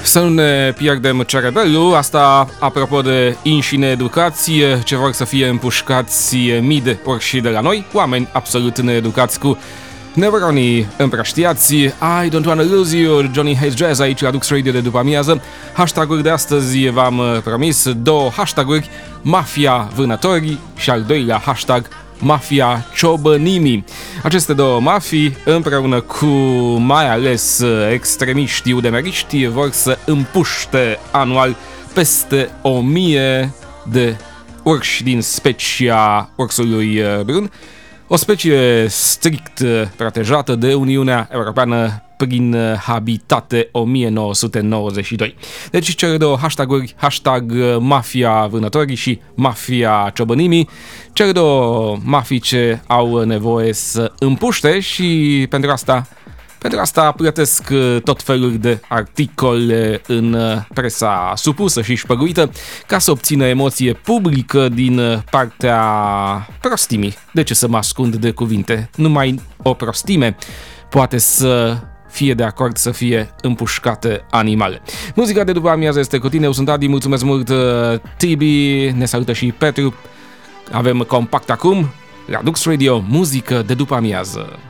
Să nu ne pierdem cerebelul, asta apropo de inși needucație, ce vor să fie împușcați mii de orși de la noi, oameni absolut needucați cu neuronii împrăștiați. I don't wanna lose you, Johnny Hates Jazz aici la Dux Radio de după amiază. Hashtag-uri de astăzi v-am promis, două hashtag-uri, Mafia Vânătorii și al doilea hashtag, Mafia Ciobănimii. Aceste două mafii, împreună cu mai ales extremiști udemeriști, vor să împuște anual peste 1000 de urși din specia ursului brun, o specie strict protejată de Uniunea Europeană prin Habitate 1992. Deci cele două hashtag-uri, hashtag Mafia Vânătorii și Mafia Ciobănimii, cele două mafii ce au nevoie să împuște și pentru asta plătesc tot felul de articole în presa supusă și șpăguită ca să obțină emoție publică din partea prostimii. De ce să mă ascund de cuvinte? Numai o prostime poate să fie de acord să fie împușcate animale. Muzica de după amiază este cu tine, eu sunt Adi, mulțumesc mult Tibi, ne salută și Petru. Avem compact acum la Dux Radio, muzică de după amiază.